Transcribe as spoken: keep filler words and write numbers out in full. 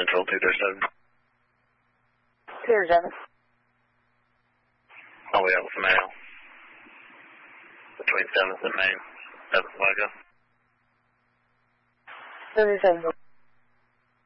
Central two thirty-seven. two thirty-seven. Oh, we have some mail. Between seventh and Main. That's Flaggo. thirty-seven.